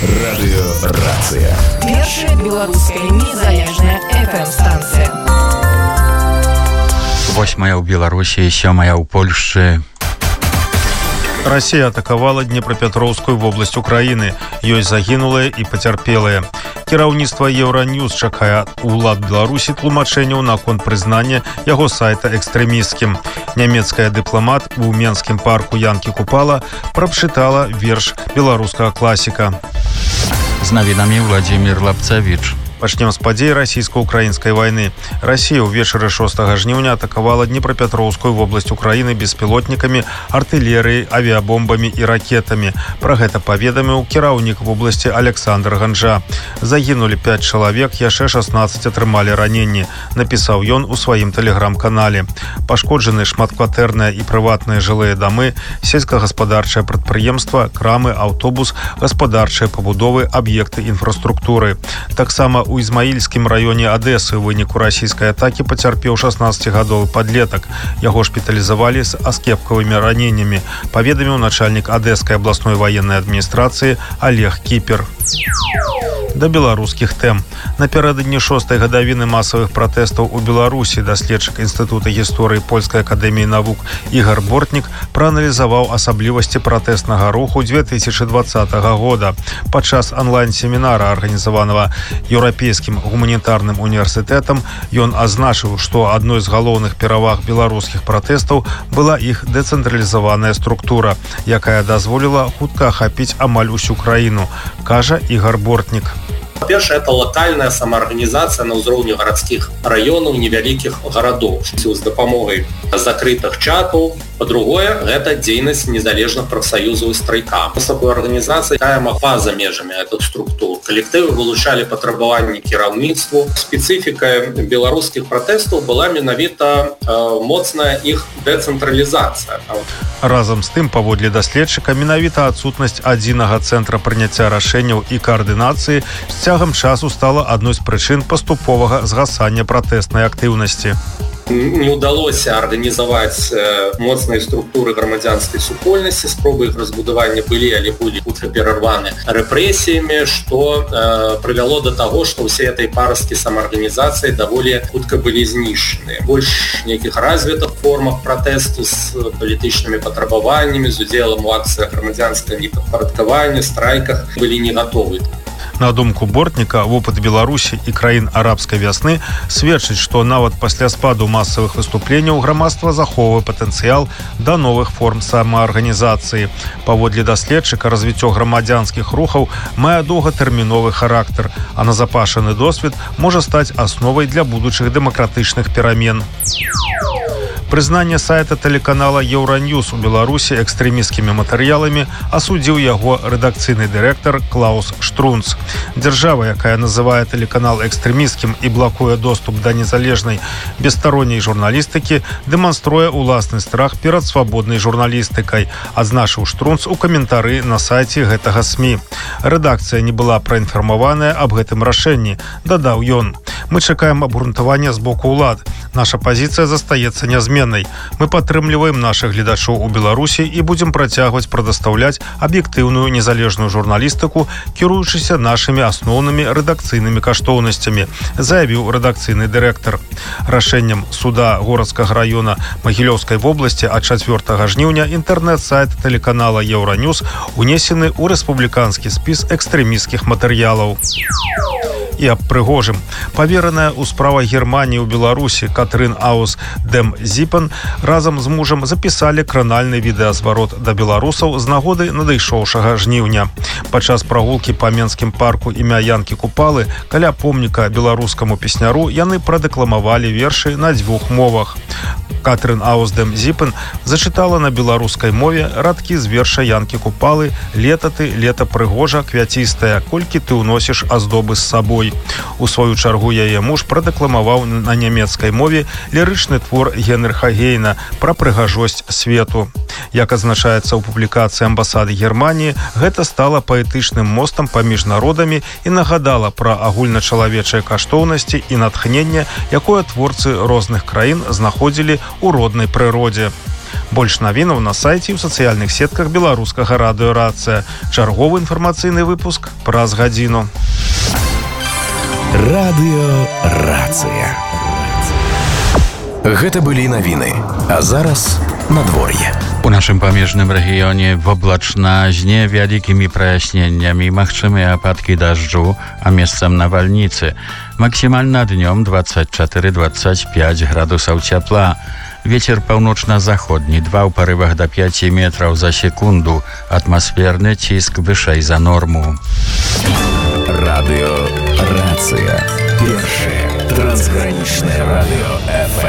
Радыёрацыя. Першая беларуская незалежная FM-станцыя. 8 ў Беларусі, 7 ў Польшчы. Россия атакавала Днепропетровскую вобласць Украины. Ёсць загінулыя і пацярпелыя. Кіраўніцтва Еўраньюз чакае улад Беларусі тлумачэнняў наконт прызнання яго сайта экстрэмісцкім. Нямецкая дыпламат у Менскім парку Янкі Купала прачытала верш беларускага класіка. З навінамі Владзімір Лапцавіч. Пачнем з падзей расійска-украінскай вайны. Расія ўвечары 6 жніўня атакавала Днепропетровскую вобласць Украіны беспілотнікамі, артылерыяй, авіабомбамі і ракетамі. Пра гэта паведаміў кіраўнік вобласці Александр Ганжа. Загінулі 5 чалавек, яшчэ 16 атрымалі раненні, напісаў ён у сваім тэлеграм-канале. Пашкоджаны шматкватэрныя і прыватныя жылыя дамы, сельскагаспадарчае прадпрыемства, крамы, аўтобус, гаспадарчыя пабудовы, аб'екты інфраструктуры. Таксама у Ізмаільскім раёне Адэсы ў выніку расійскай атакі пацярпеў 16-гадовы падлетак. Яго шпіталізавалі з аскепкавымі раненнямі, паведаміў начальнік Адэскай абласной ваеннай адміністрацыі Олег Кіпер. Да беларускіх тэм. Напярэдадні 6-й гадавіны масавых пратэстаў у Беларусі даследчык Інстытута гісторыі Польскай акадэміі навук Ігар Бортнік прааналізаваў асаблівасці пратэстнага руху 2020 года. Падчас онлайн-семінара, арганізаванага Еўрапейскім гуманітарным універсітэтам, ён азначыў, што адной з галоўных пераваг беларускіх пратэстаў была іх дэцэнтралізаваная структура, якая дазволіла хутка ахапіць амаль усю краіну, кажа Ігар Бортнік. Па-першае, это локальная самаарганізацыя на ўзроўні гарадскіх раёнаў, невялікіх гарадоў з дапамогай закрытых чатаў. Па-другое, гэта дзейнасць незалежных прафсаюзаў і страйкам. З такой арганізацыяй каяма па-за межамі гэтых структур. Калектывы вылучалі патрабаванні кіраўніцтву. Спецыфікай беларускіх пратэстаў была менавіта моцная іх дэцэнтралізацыя. Разам з тым, паводле даследчыка, менавіта адсутнасць адзінага цэнтра прыняцця рашэнняў і каардынацыі з цягам часу стала адной з прычын паступовага згасання пратэснай актыўнасці. Не ўдалося арганізаваць моцныя структуры грамадзянскай супольнасці, спробы іх разбудавання былі, але былі хутка перарваны рэпрэсіямі, што прывяло да таго, што ўсе этой парасткі самаарганізацыі даволі хутка былі знішчаны. Больш нейкіх развітых формах пратэсту з палітычнымі патрабаваннямі, з удзелам у акцыях грамадзянскага непадпарадкавання, страйках былі не гатовы. На думку Бортніка, вопыт Беларусі і краін арабскай вясны сведчыць, што нават пасля спаду масавых выступленняў грамадства захоўвае патэнцыял да новых форм самаарганізацыі. Паводле даследчыка, развіццё грамадзянскіх рухаў мае доўгатэрміновы характар, а назапашаны досвед можа стаць асновай для будучых дэмакратычных перамен. Прызнанне сайта тэлеканала Еўраньюз у Беларусі экстрэмісцкімі матэрыяламі асудзіў яго рэдакцыйны дырэктар Клаус Штрунц. Дзяржава, якая называе тэлеканал экстрэмісцкім і блакуе доступ да незалежнай бесстаронняй журналістыкі, дэманструе ўласны страх перад свабоднай журналістыкай, адзначыў Штрунц у каментары на сайце гэтага СМІ. Рэдакцыя не была праінфармаваная аб гэтым рашэнні, дадаў ён. Мы чакаем абгрунтавання з боку ўлад. Наша пазіцыя застаецца нязменнай. Мы падтрымліваем нашых гледачоў у Беларусі і будзем працягваць прадастаўляць аб'ектыўную незалежную журналістыку, кіруючыся нашымі асноўнымі рэдакцыйнымі каштоўнасцямі, заявіў рэдакцыйны дырэктар. Рашэннем суда горадскага раёна Магілёўскай вобласці ад 4 жніўня інтэрнэт-сайт тэлеканала Еўраньюз унесены ў рэспубліканскі спіс экстрэмісцкіх матэрыялаў. І аб прыгожым. Павераная ў справах Германіі ў Беларусі Катрын Аус Дем Зіпен разам з мужам запісалі кранальны відэазварот да беларусаў з нагоды надышоўшага жніўня. Падчас прагулкі па Менскім парку імя Янкі Купалы каля помніка беларускаму песняру яны прадэкламавалі вершы на 2 мовах. Катрын Аус Дем Зіпен зачытала на беларускай мове радкі з верша Янкі Купалы «Лета ты, лета прыгожа, квяцістая, колькі ты ўносіш аздобы з сабой». У сваю чаргу яе муж прадэкламаваў на нямецкай мове лірычны твор Генрыха Гейна пра прыгажосць свету. Як адзначаецца ў публікацыі амбасады Германіі, гэта стала паэтычным мостам паміж народамі і нагадала пра агульначалавечыя каштоўнасці і натхненне, якое творцы розных краін знаходзілі ў роднай прыродзе. Больш навінаў на сайце і ў сацыяльных сетках беларускага радыёрацыя. Чарговы інфармацыйны выпуск праз гадзіну. Радыёрацыя. Гэта былі навіны, а зараз надвор'е. У нашым памежным рэгіёне воблачна з невялікімі праясненнямі, магчымыя ападкі дажджу, а месцам навальніцы. Максімальна днём 24-25 градусаў цяпла. Вецер паўночна-заходні, 2 ў парывах да 5 метраў за секунду. Атмасферны ціск вышэй за норму. Радыёрацыя. Першае трансгранічнае радыё ФМ.